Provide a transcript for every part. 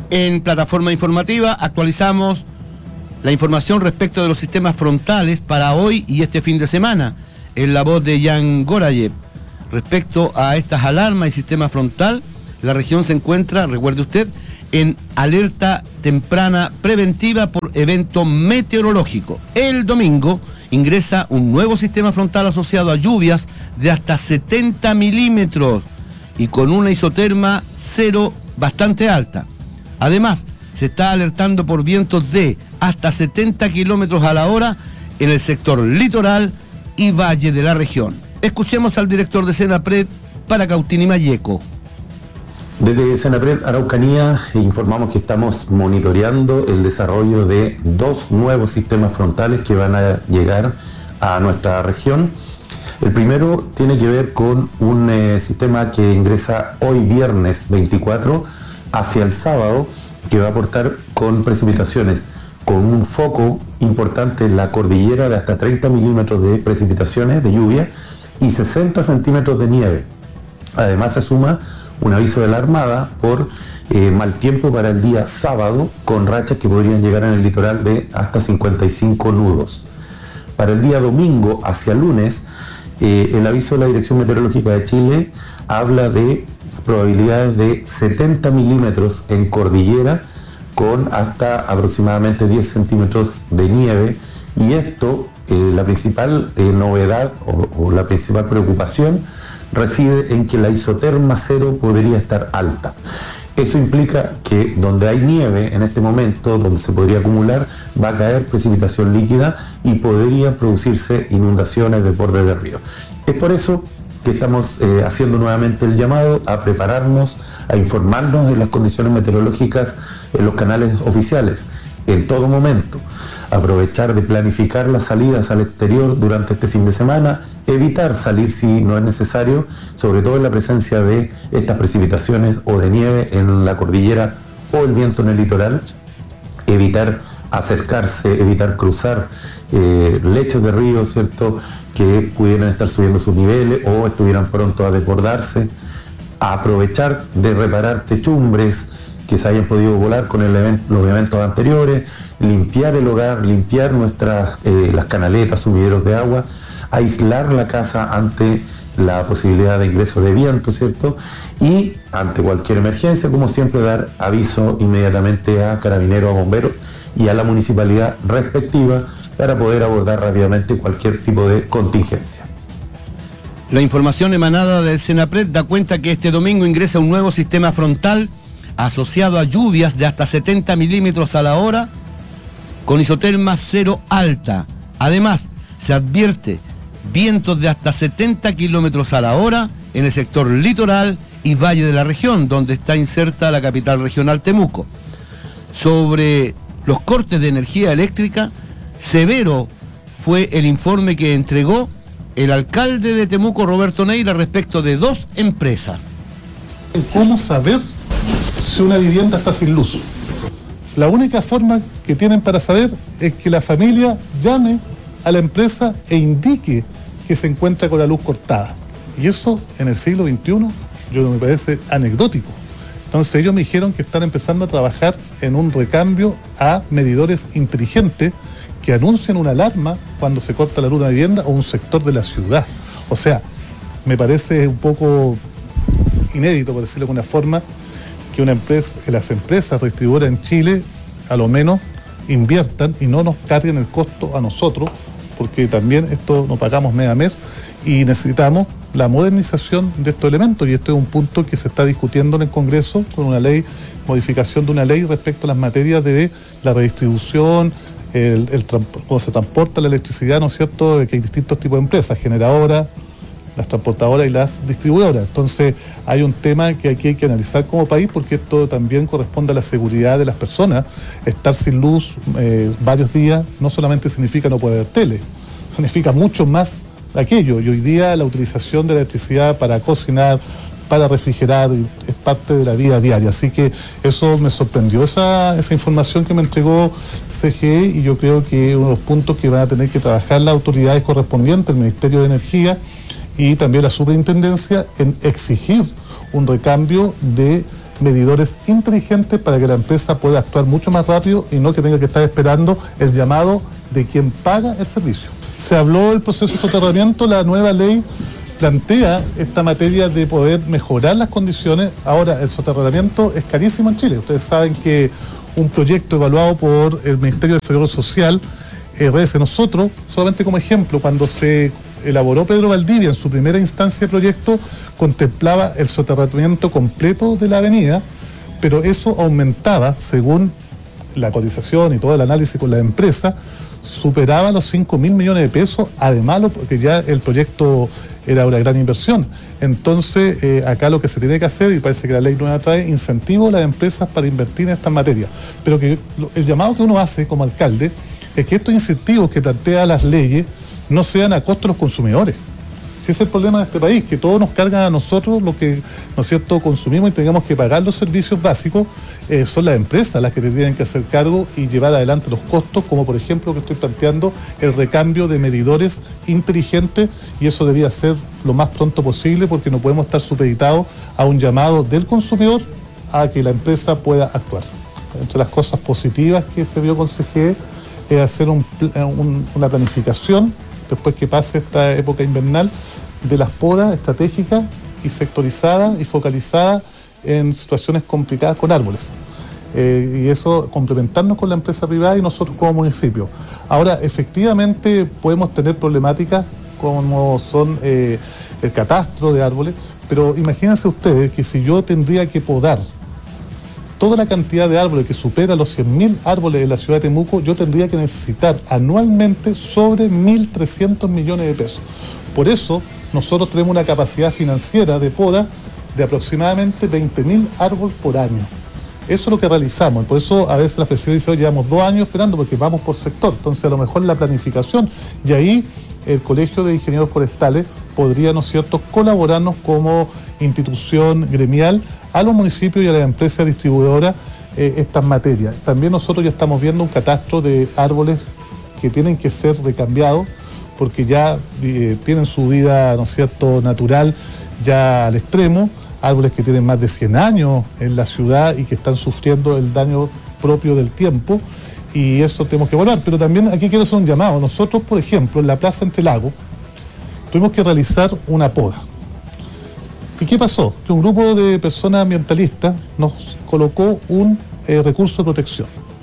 En plataforma informativa actualizamos la información respecto de los sistemas frontales para hoy y este fin de semana, en la voz de Jan Gorayev. Respecto a estas alarmas y sistema frontal, la región se encuentra, recuerde usted, en alerta temprana preventiva por evento meteorológico. El domingo ingresa un nuevo sistema frontal asociado a lluvias de hasta 70 milímetros y con una isoterma cero bastante alta. Además, se está alertando por vientos de hasta 70 kilómetros a la hora en el sector litoral y valle de la región. Escuchemos al director de Senapred para Cautín y Malleco. Desde Senapred Araucanía informamos que estamos monitoreando el desarrollo de 2 nuevos sistemas frontales que van a llegar a nuestra región. El primero tiene que ver con un sistema que ingresa hoy viernes 24 hacia el sábado, que va a aportar con precipitaciones, con un foco importante en la cordillera de hasta 30 milímetros de precipitaciones de lluvia y 60 centímetros de nieve. Además se suma un aviso de la Armada por mal tiempo para el día sábado, con rachas que podrían llegar en el litoral de hasta 55 nudos. Para el día domingo hacia lunes, el aviso de la Dirección Meteorológica de Chile habla de probabilidades de 70 milímetros en cordillera con hasta aproximadamente 10 centímetros de nieve, y esto, la principal novedad o la principal preocupación reside en que la isoterma cero podría estar alta. Eso implica que donde hay nieve en este momento, donde se podría acumular, va a caer precipitación líquida y podrían producirse inundaciones de bordes de río. Es por eso que estamos haciendo nuevamente el llamado a prepararnos, a informarnos de las condiciones meteorológicas en los canales oficiales en todo momento, aprovechar de planificar las salidas al exterior durante este fin de semana, evitar salir si no es necesario, sobre todo en la presencia de estas precipitaciones o de nieve en la cordillera o el viento en el litoral, evitar acercarse, evitar cruzar lechos de río, ¿cierto?, que pudieran estar subiendo sus niveles o estuvieran pronto a desbordarse, a aprovechar de reparar techumbres que se hayan podido volar con los eventos anteriores, limpiar el hogar, limpiar las canaletas, sumideros de agua, aislar la casa ante la posibilidad de ingreso de viento, ¿cierto? Y ante cualquier emergencia, como siempre, dar aviso inmediatamente a carabineros, a bomberos y a la municipalidad respectiva para poder abordar rápidamente cualquier tipo de contingencia. La información emanada del Senapred da cuenta que este domingo ingresa un nuevo sistema frontal asociado a lluvias de hasta 70 milímetros a la hora con isoterma cero alta. Además, se advierte vientos de hasta 70 kilómetros a la hora en el sector litoral y valle de la región, donde está inserta la capital regional Temuco. Sobre los cortes de energía eléctrica, severo fue el informe que entregó el alcalde de Temuco, Roberto Neira, respecto de 2 empresas. ¿Cómo saber si una vivienda está sin luz? La única forma que tienen para saber es que la familia llame a la empresa e indique que se encuentra con la luz cortada. Y eso en el siglo XXI, me parece anecdótico. Entonces ellos me dijeron que están empezando a trabajar en un recambio a medidores inteligentes que anuncian una alarma cuando se corta la luz de una vivienda o un sector de la ciudad. O sea, me parece un poco inédito, por decirlo de alguna forma, que las empresas distribuidoras en Chile a lo menos inviertan y no nos carguen el costo a nosotros, porque también esto lo pagamos mes a mes y necesitamos la modernización de estos elementos, y esto es un punto que se está discutiendo en el Congreso con una ley, modificación de una ley respecto a las materias de la redistribución, cómo se transporta la electricidad, ¿no es cierto?, de que hay distintos tipos de empresas, generadoras, las transportadoras y las distribuidoras. Entonces hay un tema que aquí hay que analizar como país, porque esto también corresponde a la seguridad de las personas. Estar sin luz varios días no solamente significa no poder ver tele, significa mucho más aquello, y hoy día la utilización de la electricidad para cocinar, para refrigerar, es parte de la vida diaria. Así que eso me sorprendió, esa información que me entregó CGE, y yo creo que uno de los puntos que van a tener que trabajar las autoridades correspondientes, el Ministerio de Energía y también la Superintendencia, en exigir un recambio de medidores inteligentes para que la empresa pueda actuar mucho más rápido y no que tenga que estar esperando el llamado de quien paga el servicio. Se habló del proceso de soterramiento, la nueva ley plantea esta materia de poder mejorar las condiciones. Ahora, el soterramiento es carísimo en Chile. Ustedes saben que un proyecto evaluado por el Ministerio de Desarrollo Social, nosotros, solamente como ejemplo, cuando se elaboró Pedro Valdivia en su primera instancia de proyecto, contemplaba el soterramiento completo de la avenida, pero eso aumentaba, según la cotización y todo el análisis con la empresa, superaba los 5.000 millones de pesos, además porque ya el proyecto era una gran inversión. Entonces, acá lo que se tiene que hacer, y parece que la ley nueva trae, incentivos a las empresas para invertir en estas materias. Pero que el llamado que uno hace como alcalde es que estos incentivos que plantea las leyes no sean a costo de los consumidores. Ese es el problema de este país, que todos nos cargan a nosotros lo que, ¿no es cierto?, consumimos y tengamos que pagar los servicios básicos. Son las empresas las que tienen que hacer cargo y llevar adelante los costos, como por ejemplo que estoy planteando el recambio de medidores inteligentes, y eso debería ser lo más pronto posible porque no podemos estar supeditados a un llamado del consumidor a que la empresa pueda actuar. Entre las cosas positivas que se vio con CGE es hacer una planificación después que pase esta época invernal de las podas estratégicas y sectorizadas y focalizadas en situaciones complicadas con árboles. Y eso complementarnos con la empresa privada y nosotros como municipio. Ahora, efectivamente podemos tener problemáticas como son el catastro de árboles, pero imagínense ustedes que si yo tendría que podar toda la cantidad de árboles que supera los 100.000 árboles de la ciudad de Temuco, yo tendría que necesitar anualmente sobre 1.300 millones de pesos. Por eso, nosotros tenemos una capacidad financiera de poda de aproximadamente 20.000 árboles por año. Eso es lo que realizamos. Por eso a veces la presidencia dice, hoy llevamos 2 años esperando porque vamos por sector. Entonces a lo mejor la planificación, y ahí el Colegio de Ingenieros Forestales podría, ¿no es cierto?, colaborarnos como institución gremial a los municipios y a las empresas distribuidoras estas materias. También nosotros ya estamos viendo un catastro de árboles que tienen que ser recambiados porque ya tienen su vida, ¿no es cierto?, natural ya al extremo, árboles que tienen más de 100 años en la ciudad y que están sufriendo el daño propio del tiempo, y eso tenemos que evaluar. Pero también aquí quiero hacer un llamado. Nosotros, por ejemplo, en la Plaza Entre Lagos tuvimos que realizar una poda. ¿Y qué pasó? Que un grupo de personas ambientalistas nos colocó un recurso de protección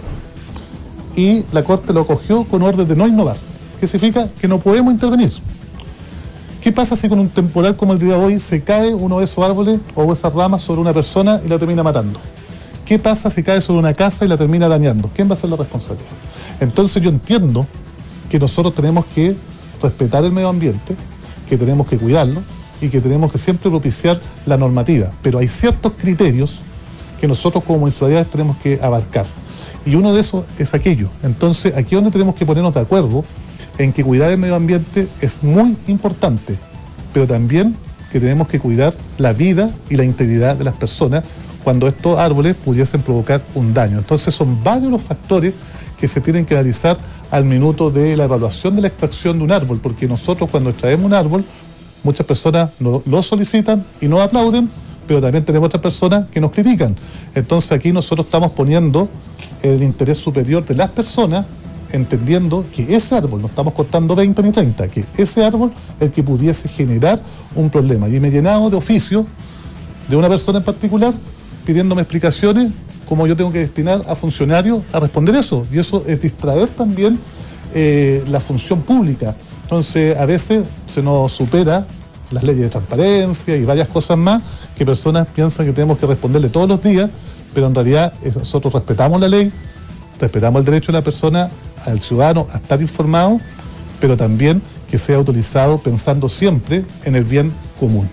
y la Corte lo acogió con orden de no innovar, que significa que no podemos intervenir. ¿Qué pasa si con un temporal como el día de hoy se cae uno de esos árboles o esas ramas sobre una persona y la termina matando? ¿Qué pasa si cae sobre una casa y la termina dañando? ¿Quién va a ser la responsabilidad? Entonces yo entiendo que nosotros tenemos que respetar el medio ambiente, que tenemos que cuidarlo y que tenemos que siempre propiciar la normativa, pero hay ciertos criterios que nosotros como municipalidades tenemos que abarcar, y uno de esos es aquello. Entonces aquí es donde tenemos que ponernos de acuerdo en que cuidar el medio ambiente es muy importante, pero también que tenemos que cuidar la vida y la integridad de las personas cuando estos árboles pudiesen provocar un daño. Entonces son varios los factores que se tienen que analizar al minuto de la evaluación de la extracción de un árbol, porque nosotros cuando extraemos un árbol, muchas personas lo solicitan y nos aplauden, pero también tenemos otras personas que nos critican. Entonces aquí nosotros estamos poniendo el interés superior de las personas, entendiendo que ese árbol, no estamos cortando 20 ni 30, que ese árbol es el que pudiese generar un problema. Y me he llenado de oficios de una persona en particular pidiéndome explicaciones cómo yo tengo que destinar a funcionarios a responder eso. Y eso es distraer también la función pública. Entonces, a veces se nos supera las leyes de transparencia y varias cosas más que personas piensan que tenemos que responderle todos los días, pero en realidad nosotros respetamos la ley, respetamos el derecho de la persona, al ciudadano, a estar informado, pero también que sea utilizado pensando siempre en el bien común.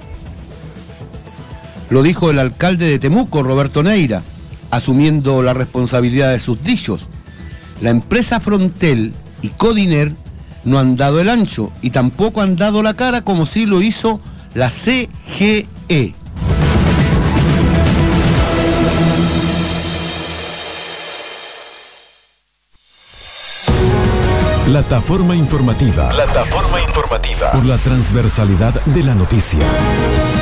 Lo dijo el alcalde de Temuco, Roberto Neira, asumiendo la responsabilidad de sus dichos. La empresa Frontel y Codiner no han dado el ancho y tampoco han dado la cara como sí lo hizo la CGE. Plataforma informativa. Por la transversalidad de la noticia.